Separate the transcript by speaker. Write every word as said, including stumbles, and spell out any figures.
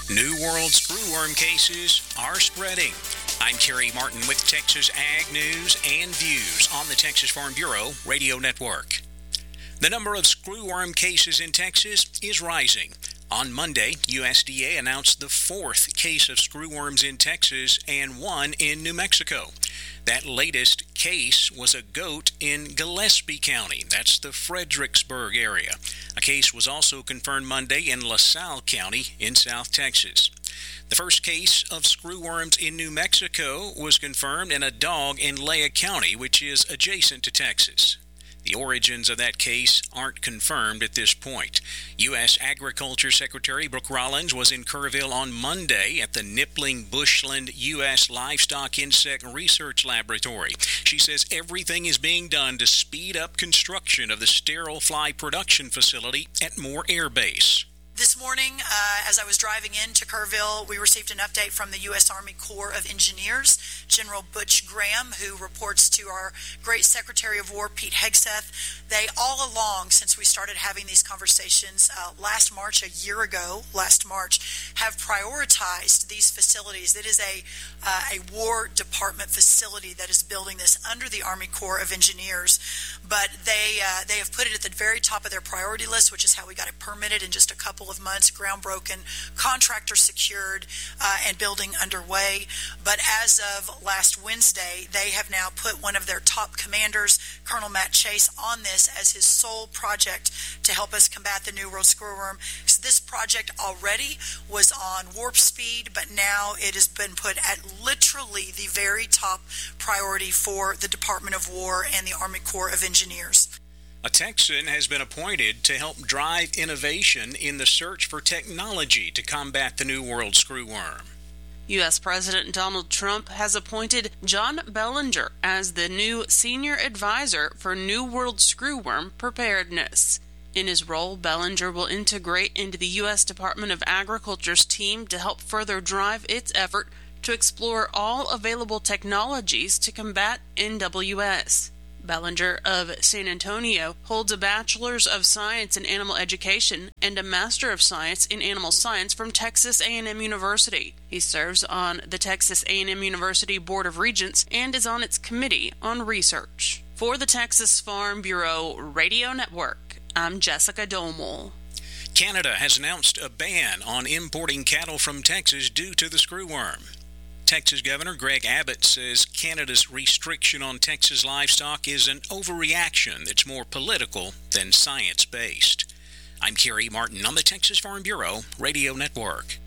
Speaker 1: New World screwworm cases are spreading. I'm Kerry Martin with Texas Ag News and Views on the Texas Farm Bureau Radio Network. The number of screwworm cases in Texas is rising. On Monday, U S D A announced the fourth case of screwworms in Texas and one in New Mexico. That latest case was a goat in Gillespie County. That's the Fredericksburg area. A case was also confirmed Monday in LaSalle County in South Texas. The first case of screwworms in New Mexico was confirmed in a dog in Lea County, which is adjacent to Texas. The origins of that case aren't confirmed at this point. U S Agriculture Secretary Brooke Rollins was in Kerrville on Monday at the Nipling Bushland U S Livestock Insect Research Laboratory. She says everything is being done to speed up construction of the sterile fly production facility at Moore Air Base.
Speaker 2: This morning, uh, as I was driving into Kerrville, we received an update from the U S Army Corps of Engineers, General Butch Graham, who reports to our great Secretary of War, Pete Hegseth. They all along, since we started having these conversations uh, last March, a year ago, last March, have prioritized these facilities. It is a, uh, a War Department facility that is building this under the Army Corps of Engineers, but they, uh, they have put it at the very top of their priority list, which is how we got it permitted in just a couple of months, ground broken, contractor secured, uh, and building underway. But as of last Wednesday, they have now put one of their top commanders, Colonel Matt Chase, on this as his sole project to help us combat the New World screwworm. So this project already was on warp speed, but now it has been put at literally the very top priority for the Department of War and the Army Corps of Engineers.
Speaker 1: A Texan has been appointed to help drive innovation in the search for technology to combat the New World screwworm.
Speaker 3: U S President Donald Trump has appointed John Bellinger as the new senior advisor for New World screwworm preparedness. In his role, Bellinger will integrate into the U S Department of Agriculture's team to help further drive its effort to explore all available technologies to combat N W S. Bellinger of San Antonio holds a Bachelor's of Science in Animal Education and a Master of Science in Animal Science from Texas A and M University. He serves on the Texas A and M University Board of Regents and is on its Committee on Research. For the Texas Farm Bureau Radio Network, I'm Jessica Domel.
Speaker 1: Canada has announced a ban on importing cattle from Texas due to the screwworm. Texas Governor Greg Abbott says Canada's restriction on Texas livestock is an overreaction that's more political than science-based. I'm Kerry Martin on the Texas Farm Bureau Radio Network.